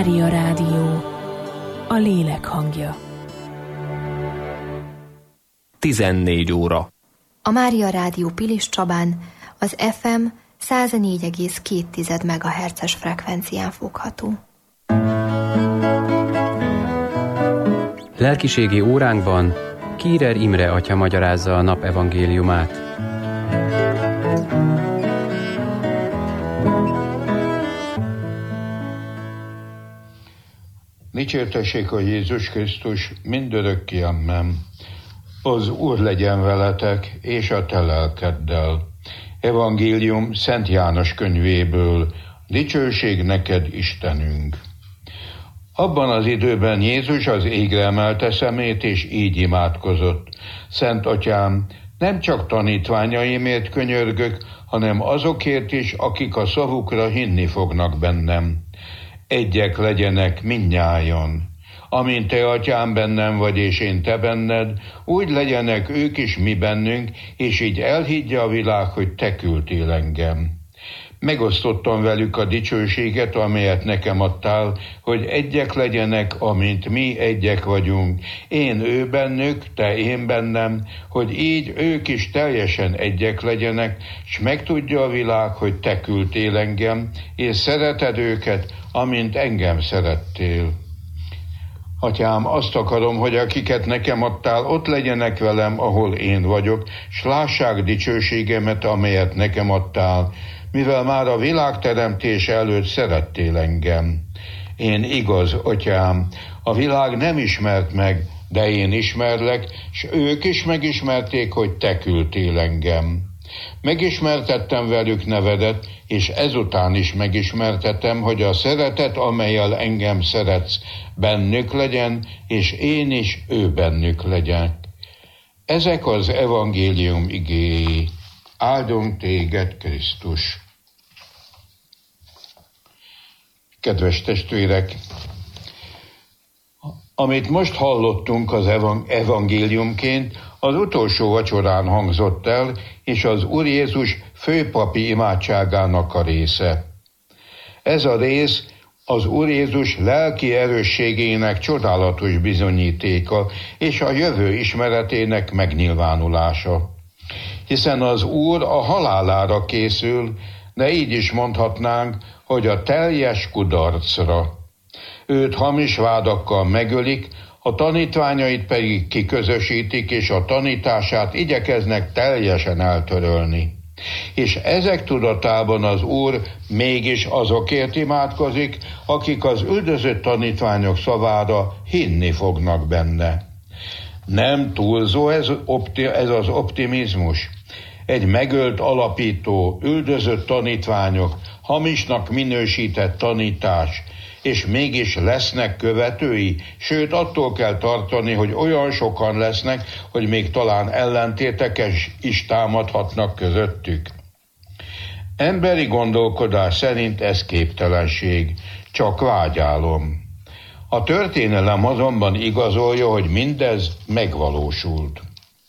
Mária Rádió, a lélek hangja. 14 óra. A Mária Rádió Pilis Csabán az FM 104,2 MHz-es frekvencián fogható. Lelkiségi óránkban Kírer Imre atya magyarázza a nap evangéliumát. Dicsértessék a Jézus Krisztus mindörökké, amen. Az Úr legyen veletek, és a te lelkeddel. Evangélium Szent János könyvéből. Dicsőség neked, Istenünk! Abban az időben Jézus az égre emelte szemét, és így imádkozott. Szent Atyám, nem csak tanítványaimért könyörgök, hanem azokért is, akik a szavukra hinni fognak bennem. Egyek legyenek mindnyájan. Amint te, Atyám, bennem vagy, és én te benned, úgy legyenek ők is mi bennünk, és így elhiggye a világ, hogy te küldtél engem. Megosztottam velük a dicsőséget, amelyet nekem adtál, hogy egyek legyenek, amint mi egyek vagyunk. Én ő bennük, te én bennem, hogy így ők is teljesen egyek legyenek, s megtudja a világ, hogy te küldtél engem, és szereted őket, amint engem szerettél. Atyám, azt akarom, hogy akiket nekem adtál, ott legyenek velem, ahol én vagyok, s lássák dicsőségemet, amelyet nekem adtál, mivel már a világteremtés előtt szerettél engem. Én igaz, Atyám, a világ nem ismert meg, de én ismerlek, s ők is megismerték, hogy te küldtél engem. Megismertettem velük nevedet, és ezután is megismertetem, hogy a szeretet, amellyel engem szeretsz, bennük legyen, és én is ő bennük legyek. Ezek az evangélium igéi. Áldom téged, Krisztus! Kedves testvérek! Amit most hallottunk az evangéliumként, az utolsó vacsorán hangzott el, és az Úr Jézus főpapi imádságának a része. Ez a rész az Úr Jézus lelki erősségének csodálatos bizonyítéka, és a jövő ismeretének megnyilvánulása. Hiszen az Úr a halálára készül, de így is mondhatnánk, hogy a teljes kudarcra. Őt hamis vádakkal megölik, a tanítványait pedig kiközösítik, és a tanítását igyekeznek teljesen eltörölni. És ezek tudatában az Úr mégis azokért imádkozik, akik az üldözött tanítványok szavára hinni fognak benne. Nem túlzó ez az optimizmus? Egy megölt alapító, üldözött tanítványok, hamisnak minősített tanítás, és mégis lesznek követői, sőt attól kell tartani, hogy olyan sokan lesznek, hogy még talán ellentétek is támadhatnak közöttük. Emberi gondolkodás szerint ez képtelenség, csak vágyálom. A történelem azonban igazolja, hogy mindez megvalósult.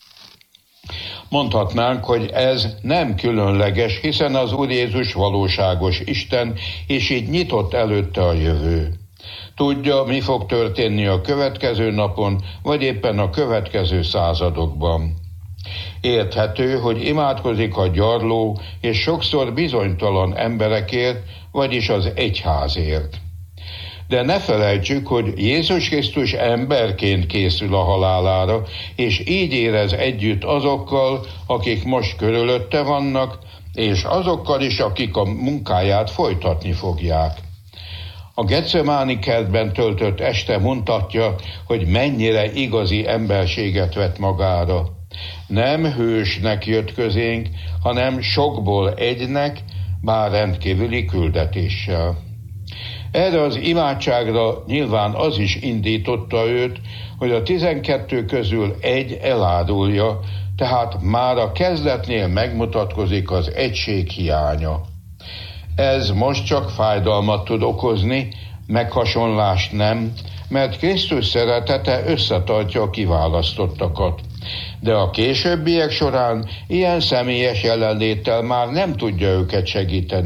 Mondhatnánk, hogy ez nem különleges, hiszen az Úr Jézus valóságos Isten, és így nyitott előtte a jövő. Tudja, mi fog történni a következő napon, vagy éppen a következő századokban. Érthető, hogy imádkozik a gyarló és sokszor bizonytalan emberekért, vagyis az egyházért. De ne felejtsük, hogy Jézus Krisztus emberként készül a halálára, és így érez együtt azokkal, akik most körülötte vannak, és azokkal is, akik a munkáját folytatni fogják. A Getsemáni kertben töltött este mutatja, hogy mennyire igazi emberséget vett magára. Nem hősnek jött közénk, hanem sokból egynek, bár rendkívüli küldetéssel. Erre az imádságra nyilván az is indította őt, hogy a 12 közül egy elárulja, tehát már a kezdetnél megmutatkozik az egység hiánya. Ez most csak fájdalmat tud okozni, meghasonlást nem, mert Krisztus szeretete összetartja a kiválasztottakat. De a későbbiek során ilyen személyes jelenléttel már nem tudja őket segíteni.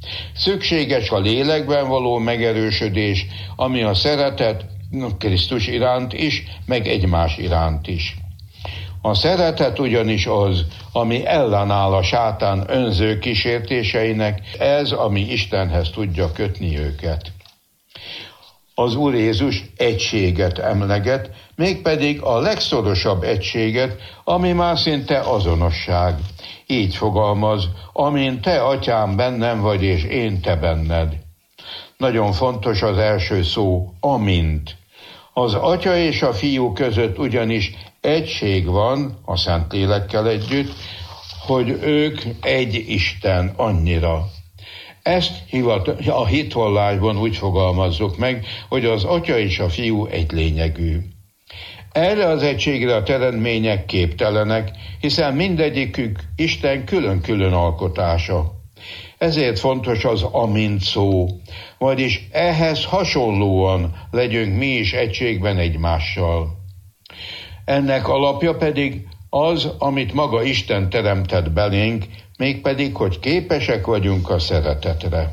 Szükséges a lélekben való megerősödés, ami a szeretet Krisztus iránt is, meg egymás iránt is. A szeretet ugyanis az, ami ellenáll a sátán önző kísértéseinek, ez, ami Istenhez tudja kötni őket. Az Úr Jézus egységet emleget, mégpedig a legszorosabb egységet, ami már szinte azonosság. Így fogalmaz, amint te, atyám, bennem vagy, és én te benned. Nagyon fontos az első szó, amint. Az atya és a fiú között ugyanis egység van a Szentlélekkel együtt, hogy ők egy Isten annyira. Ezt a hitvallásban úgy fogalmazzuk meg, hogy az atya és a fiú egy lényegű. Erre az egységre a teremtmények képtelenek, hiszen mindegyikük Isten külön-külön alkotása. Ezért fontos az amint szó, vagyis ehhez hasonlóan legyünk mi is egységben egymással. Ennek alapja pedig az, amit maga Isten teremtett belénk, mégpedig, hogy képesek vagyunk a szeretetre.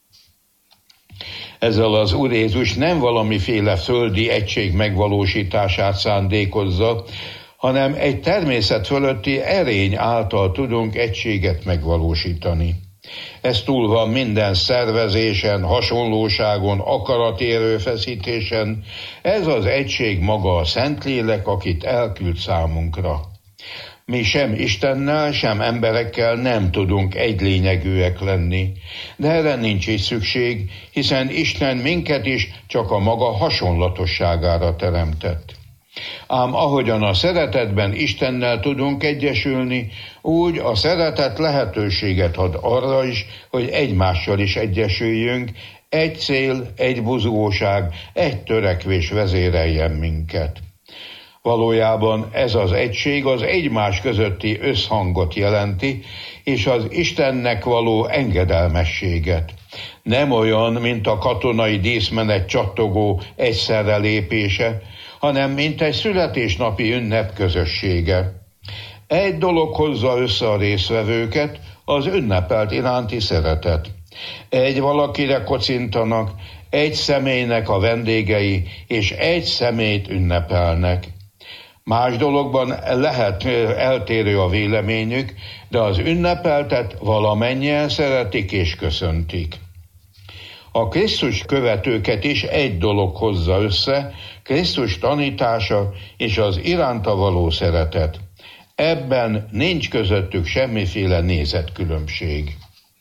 Ezzel az Úr Jézus nem valamiféle földi egység megvalósítását szándékozza, hanem egy természet fölötti erény által tudunk egységet megvalósítani. Ez túl van minden szervezésen, hasonlóságon, akarati erőfeszítésen. Ez az egység maga a Szentlélek, akit elküld számunkra. Mi sem Istennel, sem emberekkel nem tudunk egylényegűek lenni, de erre nincs is szükség, hiszen Isten minket is csak a maga hasonlatosságára teremtett. Ám ahogyan a szeretetben Istennel tudunk egyesülni, úgy a szeretet lehetőséget ad arra is, hogy egymással is egyesüljünk, egy cél, egy buzgóság, egy törekvés vezéreljen minket. Valójában ez az egység az egymás közötti összhangot jelenti, és az Istennek való engedelmességet. Nem olyan, mint a katonai díszmenet csattogó egyszerre lépése, hanem mint egy születésnapi ünnep közössége. Egy dolog hozza össze a résztvevőket, az ünnepelt iránti szeretet. Egy valakire kocintanak, egy személynek a vendégei, és egy személyt ünnepelnek. Más dologban lehet eltérő a véleményük, de az ünnepeltet valamennyien szeretik és köszöntik. A Krisztus követőket is egy dolog hozza össze, Krisztus tanítása és az iránta való szeretet. Ebben nincs közöttük semmiféle nézetkülönbség.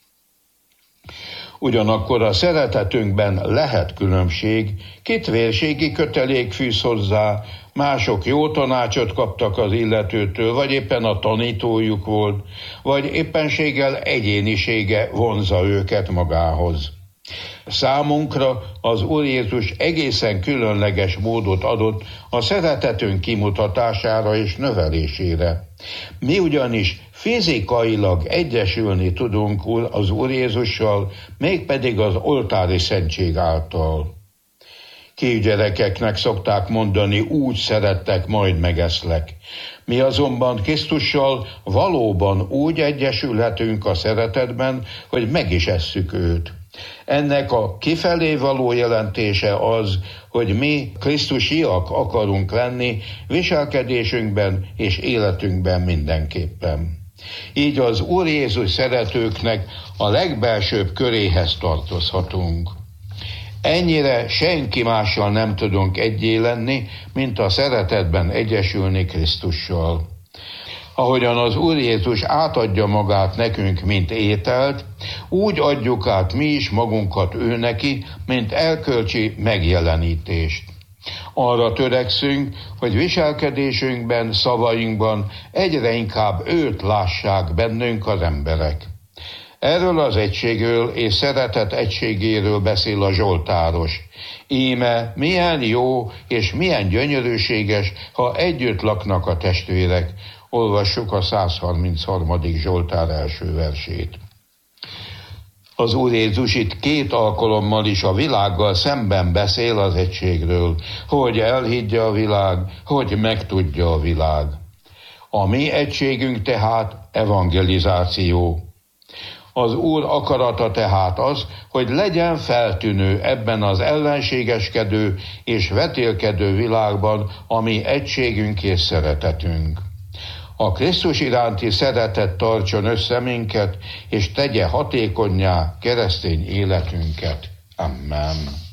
Ugyanakkor a szeretetünkben lehet különbség, kit vérségi kötelék fűz hozzá, mások jó tanácsot kaptak az illetőtől, vagy éppen a tanítójuk volt, vagy éppenséggel egyénisége vonzza őket magához. Számunkra az Úr Jézus egészen különleges módot adott a szeretetünk kimutatására és növelésére. Mi ugyanis fizikailag egyesülni tudunk az Úr Jézussal, mégpedig az oltári szentség által. Kisgyerekeknek szokták mondani, úgy szerettek, majd megeszlek. Mi azonban Krisztussal valóban úgy egyesülhetünk a szeretetben, hogy meg is esszük őt. Ennek a kifelé való jelentése az, hogy mi krisztusiak akarunk lenni viselkedésünkben és életünkben mindenképpen. Így az Úr Jézus szeretőknek a legbelsőbb köréhez tartozhatunk. Ennyire senki mással nem tudunk egyé lenni, mint a szeretetben egyesülni Krisztussal. Ahogyan az Úr Jézus átadja magát nekünk, mint ételt, úgy adjuk át mi is magunkat ő neki, mint erkölcsi megjelenítést. Arra törekszünk, hogy viselkedésünkben, szavainkban egyre inkább őt lássák bennünk az emberek. Erről az egységről és szeretet egységéről beszél a zsoltáros. Íme milyen jó és milyen gyönyörűséges, ha együtt laknak a testvérek. Olvassuk a 133. Zsoltár első versét. Az Úr Jézus itt 2 alkalommal is a világgal szemben beszél az egységről, hogy elhiggye a világ, hogy megtudja a világ. A mi egységünk tehát evangelizáció. Az Úr akarata tehát az, hogy legyen feltűnő ebben az ellenségeskedő és vetélkedő világban a mi egységünk és szeretetünk. A Krisztus iránti szeretet tartson össze minket, és tegye hatékonnyá keresztény életünket. Amen.